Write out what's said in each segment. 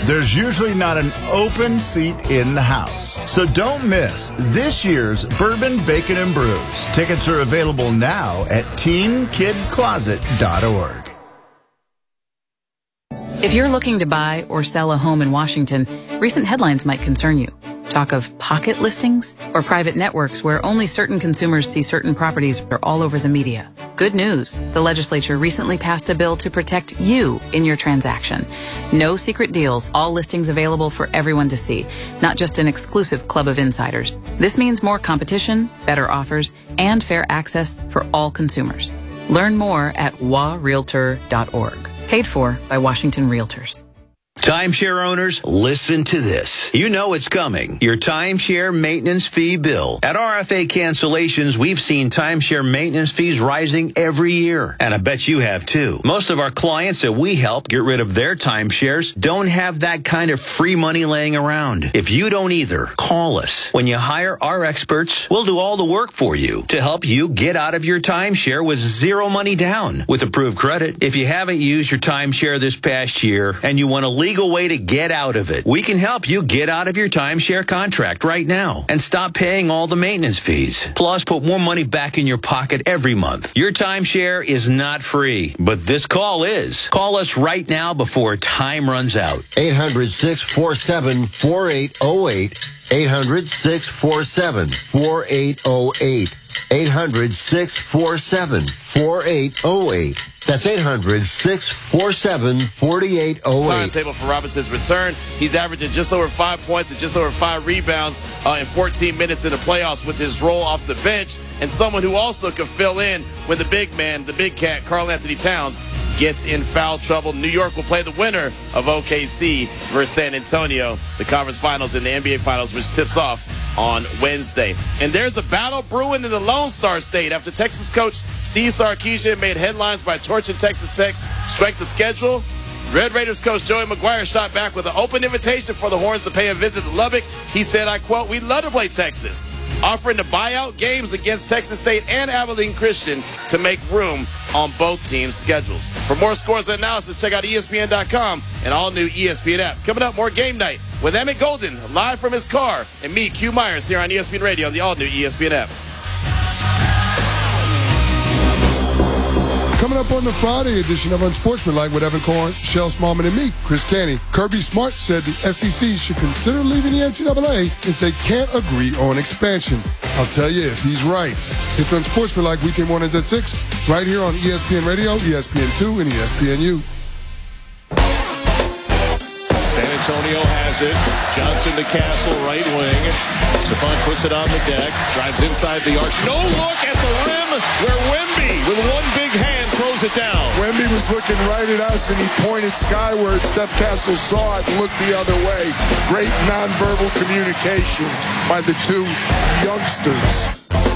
there's usually not an open seat in the house. So don't miss this year's Bourbon, Bacon, and Brews. Tickets are available now at teenkidcloset.org. If you're looking to buy or sell a home in Washington, recent headlines might concern you. Talk of pocket listings or private networks where only certain consumers see certain properties are all over the media. Good news. The legislature recently passed a bill to protect you in your transaction. No secret deals, all listings available for everyone to see, not just an exclusive club of insiders. This means more competition, better offers, and fair access for all consumers. Learn more at warealtor.org. Paid for by Washington Realtors. Timeshare owners, listen to this. You know it's coming. Your timeshare maintenance fee bill. At RFA Cancellations, we've seen timeshare maintenance fees rising every year. And I bet you have too. Most of our clients that we help get rid of their timeshares don't have that kind of free money laying around. If you don't either, call us. When you hire our experts, we'll do all the work for you to help you get out of your timeshare with zero money down with approved credit. If you haven't used your timeshare this past year and you want to legal way to get out of it, we can help you get out of your timeshare contract right now and stop paying all the maintenance fees. Plus, put more money back in your pocket every month. Your timeshare is not free, but this call is. Call us right now before time runs out. 800-647-4808. 800-647-4808. 800-647-4808. That's 800-647-4808. Timetable for Robinson's return. He's averaging just over 5 points and just over 5 rebounds in 14 minutes in the playoffs with his role off the bench, and someone who also could fill in when the big man, the big cat, Karl-Anthony Towns, gets in foul trouble. New York will play the winner of OKC versus San Antonio, the conference finals and the NBA finals, which tips off on Wednesday. And there's a battle brewing in the Lone Star State after Texas coach Steve Sarkisian made headlines by torching Texas Tech's strength of schedule. Red Raiders coach Joey McGuire shot back with an open invitation for the Horns to pay a visit to Lubbock. He said, I quote, "We'd love to play Texas," offering to buy out games against Texas State and Abilene Christian to make room on both teams' schedules. For more scores and analysis, check out ESPN.com and all new ESPN app. Coming up, more Game Night with Emmett Golden live from his car, and me, Q Myers, here on ESPN Radio on the all new ESPN app. Coming up on the Friday edition of Unsportsmanlike with Evan Korn, Shel Smallman, and me, Chris Canty. Kirby Smart said the SEC should consider leaving the NCAA if they can't agree on expansion. I'll tell you if he's right. It's Unsportsmanlike weekend mornings at 6, right here on ESPN Radio, ESPN2, and ESPNU. San Antonio has it. Johnson to Castle, right wing. Stephon puts it on the deck. Drives inside the arc. No look at the rim where Wemby, with one big hand, throws it down. Wemby was looking right at us, and he pointed skyward. Steph Castle saw it and looked the other way. Great nonverbal communication by the two youngsters.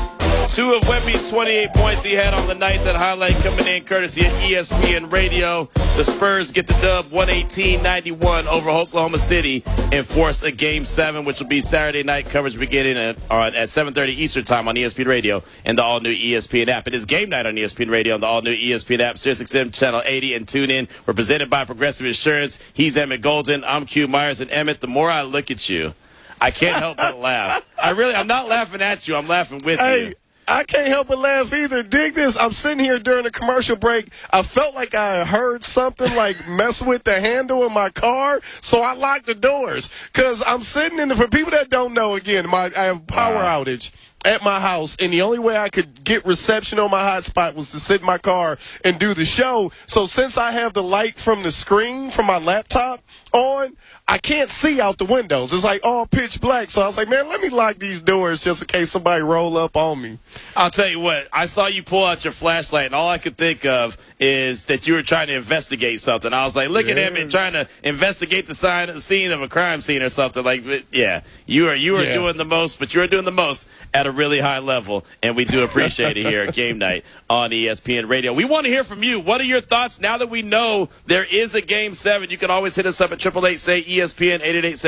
2 of Wemby's 28 points he had on the night. That highlight coming in courtesy of ESPN Radio. The Spurs get the dub 118-91 over Oklahoma City and force a Game 7, which will be Saturday night coverage beginning at 7:30 Eastern Time on ESPN Radio and the all-new ESPN app. It is Game Night on ESPN Radio and the all-new ESPN app, SiriusXM Channel 80, and tune in. We're presented by Progressive Insurance. He's Emmett Golden. I'm Q Myers. And Emmett, the more I look at you, I can't help but laugh. I'm not laughing at you. I'm laughing with you. I can't help but laugh either. Dig this. I'm sitting here during the commercial break. I felt like I heard something like mess with the handle in my car, so I locked the doors. Because I'm sitting in for people that don't know, again, I have power outage at my house, and the only way I could get reception on my hotspot was to sit in my car and do the show. So since I have the light from the screen from my laptop on, I can't see out the windows. It's like all pitch black. So I was like, man, let me lock these doors just in case somebody roll up on me. I'll tell you what, I saw you pull out your flashlight, and all I could think of is that you were trying to investigate something. I was like, look at him and trying to investigate the scene of a crime scene or something. Like, yeah, you are doing the most, but you're doing the most at a really high level, and we do appreciate it here at Game Night on ESPN Radio. We want to hear from you. What are your thoughts now that we know there is a Game 7? You can always hit us up at 888-SAY-ESPN,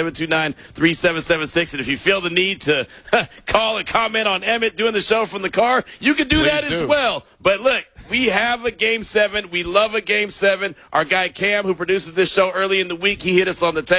888-729-3776. And if you feel the need to call and comment on Emmett doing the show from the car, you can do that as well. But look, we have a Game 7. We love a Game 7. Our guy Cam, who produces this show early in the week, he hit us on the